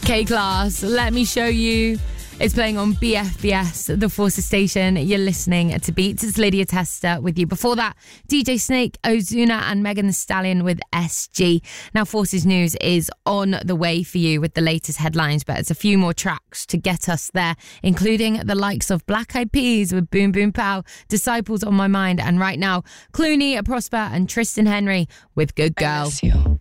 K-Class, Let Me Show You. It's playing on BFBS, the Forces station. You're listening to Beats. It's Lydia Tester with you. Before that, DJ Snake, Ozuna and Megan Thee Stallion with SG. Now, Forces News is on the way for you with the latest headlines, but it's a few more tracks to get us there, including the likes of Black Eyed Peas with Boom Boom Pow, Disciples on My Mind, and right now, Clooney, Prosper and Tristan Henry with Good Girl. I miss you.